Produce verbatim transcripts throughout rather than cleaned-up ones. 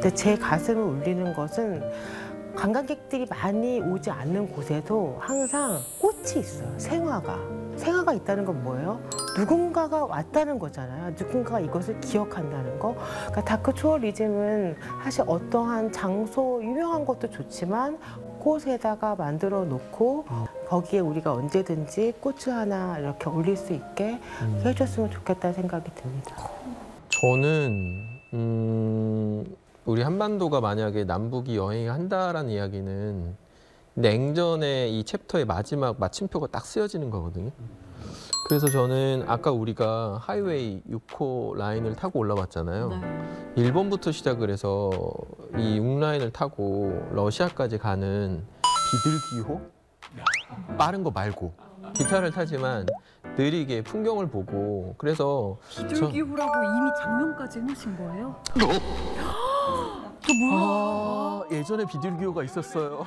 근데 제 가슴을 울리는 것은 관광객들이 많이 오지 않는 곳에도 항상 꽃이 있어요. 생화가. 생화가 있다는 건 뭐예요? 누군가가 왔다는 거잖아요. 누군가가 이것을 기억한다는 거. 그러니까 다크 투어리즘은 사실 어떠한 장소, 유명한 것도 좋지만 꽃에다가 만들어 놓고 거기에 우리가 언제든지 꽃을 하나 이렇게 올릴 수 있게 음. 해줬으면 좋겠다는 생각이 듭니다. 저는 음, 우리 한반도가 만약에 남북이 여행을 한다라는 이야기는 냉전의 이 챕터의 마지막 마침표가 딱 쓰여지는 거거든요. 그래서 저는 아까 우리가 하이웨이 육 호 라인을 타고 올라왔잖아요. 네. 일본부터 시작을 해서 이 육 라인을 타고 러시아까지 가는 비둘기호? 빠른 거 말고 기차를 타지만 느리게 풍경을 보고 그래서 비둘기호라고 이미 장면까지 해놓으신 거예요? 그 뭐야? 아, 예전에 비둘기호가 있었어요.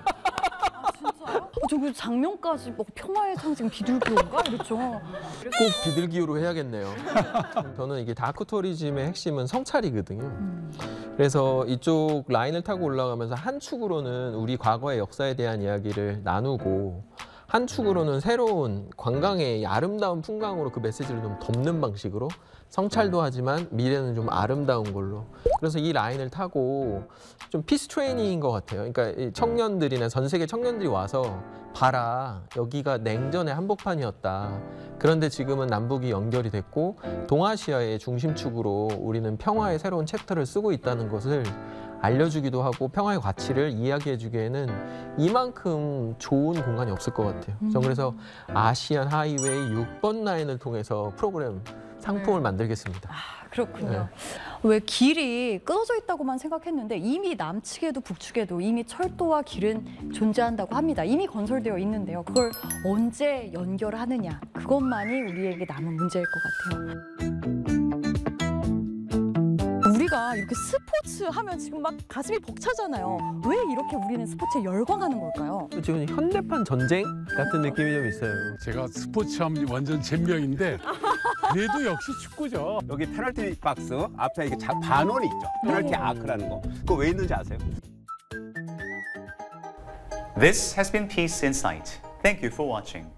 어, 저기 장면까지 뭐 평화의 상징 비둘기호인가? 이랬죠. 꼭 비둘기호로 해야겠네요. 저는 이게 다크 투어리즘의 핵심은 성찰이거든요. 음. 그래서 이쪽 라인을 타고 올라가면서 한 축으로는 우리 과거의 역사에 대한 이야기를 나누고 한 축으로는 새로운 관광의 아름다운 풍광으로 그 메시지를 좀 덮는 방식으로 성찰도 하지만 미래는 좀 아름다운 걸로. 그래서 이 라인을 타고 좀 피스 트레이닝인 것 같아요. 그러니까 이 청년들이나 전 세계 청년들이 와서 봐라, 여기가 냉전의 한복판이었다. 그런데 지금은 남북이 연결이 됐고 동아시아의 중심축으로 우리는 평화의 새로운 챕터를 쓰고 있다는 것을 알려주기도 하고 평화의 가치를 이야기해주기에는 이만큼 좋은 공간이 없을 것 같아요. 전 그래서 아시안 하이웨이 육 번 라인을 통해서 프로그램 상품을 네. 만들겠습니다. 아, 그렇군요. 왜 길이 끊어져 있다고만 생각했는데 이미 남측에도 북측에도 이미 철도와 길은 존재한다고 합니다. 이미 건설되어 있는데요. 그걸 언제 연결하느냐, 그것만이 우리에게 남은 문제일 것 같아요. 우리가 이렇게 스포츠 하면 지금 막 가슴이 벅차잖아요. 왜 이렇게 우리는 스포츠에 열광하는 걸까요? 지금 현대판 전쟁 같은 느낌이 좀 있어요. 제가 스포츠 하면 완전 젬병인데 그래도 역시 축구죠. 여기 페널티 박스 앞에 이게 자- 반원이 있죠. 페널티 네. 아크라는 거. 그거 왜 있는지 아세요? This has been Peace Insight. Thank you for watching.